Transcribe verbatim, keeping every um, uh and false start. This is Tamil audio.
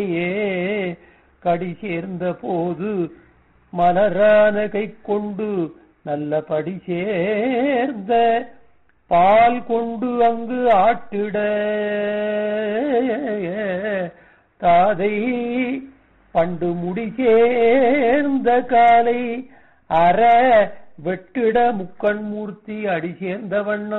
கடி சேர்ந்த போது மலரான கை கொண்டு நல்ல படி சேர்ந்த பால் கொண்டு அங்கு ஆட்டிட தாதை பண்டு முடி சேர்ந்த காலை அற வெட்டிட முக்கண் மூர்த்தி அடி சேர்ந்த வண்ணம்